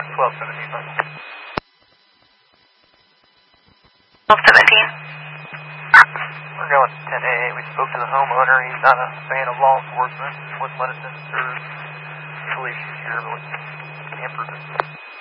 1217. 1217. We're going 10A. We spoke to the homeowner. He's not a fan of law enforcement. Wouldn't let us in the police here, but we tampered it.